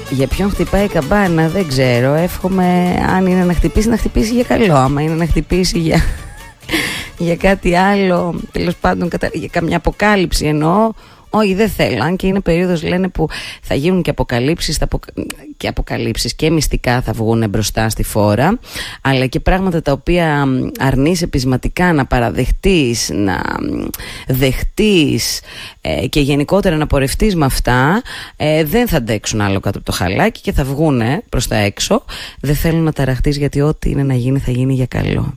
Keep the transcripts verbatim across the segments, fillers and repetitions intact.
Για ποιον χτυπάει η καμπάνα δεν ξέρω. Εύχομαι, αν είναι να χτυπήσει, να χτυπήσει για καλό. Άμα είναι να χτυπήσει για, για κάτι άλλο, τέλος πάντων, για καμιά αποκάλυψη εννοώ, όχι, δεν θέλω. Αν και είναι περίοδος, λένε, που θα γίνουν και αποκαλύψεις και αποκαλύψεις και μυστικά θα βγουν μπροστά στη φόρα, αλλά και πράγματα τα οποία αρνείς επισηματικά να παραδεχτείς, να δεχτείς ε, και γενικότερα να πορευτείς με αυτά, ε, δεν θα αντέξουν άλλο κάτω από το χαλάκι και θα βγουν προς τα έξω. Δεν θέλω να ταραχτείς, γιατί ό,τι είναι να γίνει θα γίνει για καλό.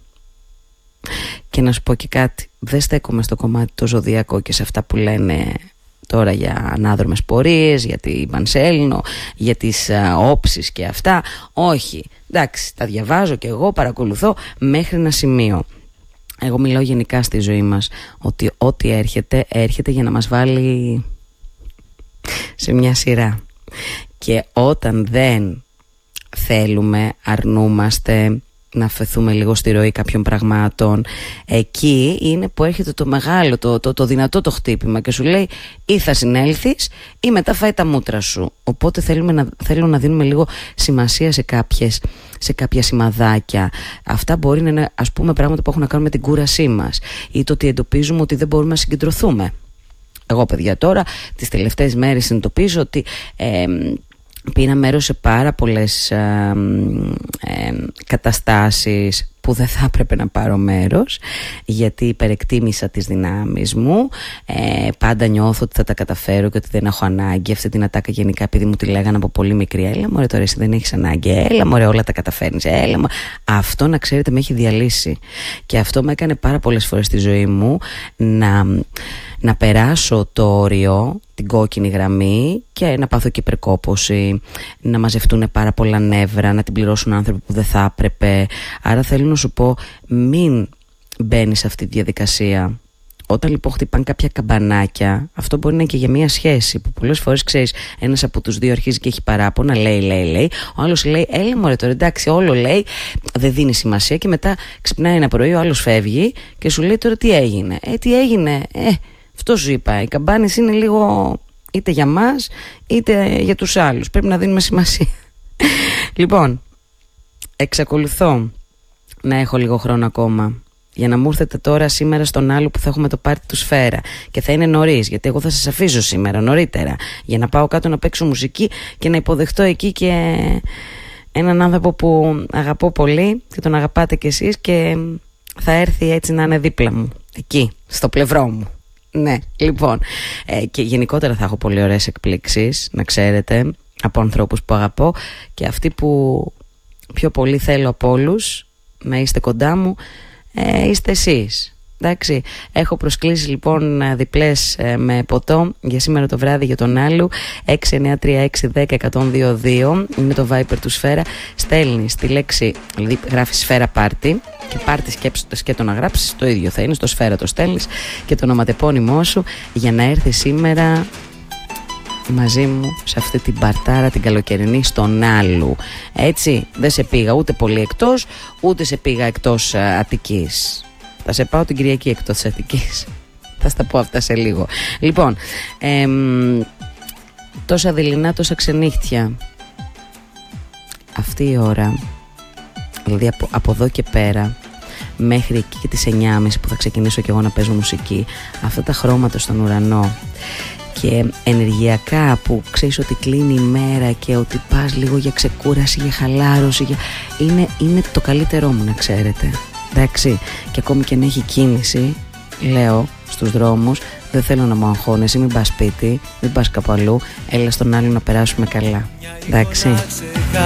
Και να σου πω και κάτι, δεν στέκομαι στο κομμάτι το ζωδιακό και σε αυτά που λένε τώρα για ανάδρομες πορείες, για την Πανσέλινο, για τις α, όψεις και αυτά. Όχι, εντάξει, τα διαβάζω και εγώ, παρακολουθώ μέχρι ένα σημείο. Εγώ μιλάω γενικά στη ζωή μας, ότι ό,τι έρχεται, έρχεται για να μας βάλει σε μια σειρά. Και όταν δεν θέλουμε, αρνούμαστε να αφαιθούμε λίγο στη ροή κάποιων πραγμάτων, εκεί είναι που έρχεται το μεγάλο, το, το, το δυνατό το χτύπημα και σου λέει ή θα συνέλθεις ή μετά φάει τα μούτρα σου. Οπότε θέλουμε να, θέλω να δίνουμε λίγο σημασία σε, κάποιες, σε κάποια σημαδάκια. Αυτά μπορεί να είναι, ας πούμε, πράγματα που έχουν να κάνουν με την κούρασή μας ή το ότι εντοπίζουμε ότι δεν μπορούμε να συγκεντρωθούμε. Εγώ, παιδιά, τώρα τις τελευταίες μέρες συνειδητοποιήσω ότι ε, πήρα μέρος σε πάρα πολλές ε, ε, καταστάσεις που δεν θα έπρεπε να πάρω μέρος, γιατί υπερεκτίμησα τις δυνάμεις μου. ε, Πάντα νιώθω ότι θα τα καταφέρω και ότι δεν έχω ανάγκη. Αυτή την ατάκα γενικά, επειδή μου τη λέγανε από πολύ μικρή, έλα μωρέ τώρα εσύ δεν έχεις ανάγκη, έλα μωρέ όλα τα καταφέρνεις, έλα μωρέ. Αυτό, να ξέρετε, με έχει διαλύσει. Και αυτό με έκανε πάρα πολλές φορές στη ζωή μου να, να περάσω το όριο, την κόκκινη γραμμή, και να πάθω και υπερκόπωση, να μαζευτούν πάρα πολλά νεύρα, να την πληρώσουν άνθρωποι που δεν θα έπρεπε. Άρα θέλω να σου πω, μην μπαίνεις σε αυτή τη διαδικασία. Όταν λοιπόν χτυπάνε κάποια καμπανάκια, αυτό μπορεί να είναι και για μια σχέση, που πολλές φορές, ξέρεις, ένας από τους δύο αρχίζει και έχει παράπονα, λέει, λέει, λέει. Ο άλλος λέει, έλα μωρέ τώρα, εντάξει, όλο λέει, δεν δίνει σημασία. Και μετά ξυπνάει ένα πρωί, ο άλλος φεύγει και σου λέει, τώρα τι έγινε. Ε, τι έγινε, ε, αυτό σου είπα. Οι καμπάνες είναι λίγο είτε για μας είτε για τους άλλους. Πρέπει να δίνουμε σημασία. Λοιπόν, εξακολουθώ να έχω λίγο χρόνο ακόμα για να μου έρθετε τώρα σήμερα στον άλλο που θα έχουμε το πάρτι του Σφαίρα. Και θα είναι νωρίς, γιατί εγώ θα σας αφήσω σήμερα νωρίτερα, για να πάω κάτω να παίξω μουσική και να υποδεχτώ εκεί και έναν άνθρωπο που αγαπώ πολύ και τον αγαπάτε κι εσείς, και θα έρθει έτσι να είναι δίπλα μου, εκεί, στο πλευρό μου. Ναι, λοιπόν, ε, και γενικότερα θα έχω πολύ ωραίες εκπλήξεις, να ξέρετε, από ανθρώπους που αγαπώ, και αυτοί που πιο πολύ θέλω από όλους να είστε κοντά μου, ε, είστε εσείς. Εντάξει, έχω προσκλήσει λοιπόν διπλές ε, με ποτό για σήμερα το βράδυ για τον άλλου. Έξι εννιά τρία έξι δέκα εκατόν δύο δύο είναι το Viber του Σφαίρα. Στέλνεις τη λέξη, δηλαδή γράφεις Σφαίρα Πάρτι, και πάρτι σκέψεις και το να γράψεις, το ίδιο θα είναι, στο Σφαίρα το στέλνεις, και το ονοματεπώνυμό σου, για να έρθει σήμερα μαζί μου σε αυτή την παρτάρα την καλοκαιρινή στον Άλλου. Έτσι, δεν σε πήγα ούτε πολύ εκτός, ούτε σε πήγα εκτός α, Αττικής. Θα σε πάω την Κυριακή εκτός της Αττικής. Θα στα πω αυτά σε λίγο. Λοιπόν, εμ, τόσα δειλινά, τόσα ξενύχτια. Αυτή η ώρα, δηλαδή από, από εδώ και πέρα, μέχρι εκεί και τις εννιά και μισή που θα ξεκινήσω και εγώ να παίζω μουσική, αυτά τα χρώματα στον ουρανό και ενεργειακά που ξέρεις ότι κλείνει η μέρα και ότι πας λίγο για ξεκούραση, για χαλάρωση, για... Είναι, είναι το καλύτερό μου, να ξέρετε. Εντάξει, και ακόμη και να έχει κίνηση, λέω στους δρόμους, δεν θέλω να μου αγχώνεσαι, μην πας σπίτι, μην πας κάπου αλλού, έλα στον άλλο να περάσουμε καλά. Εντάξει.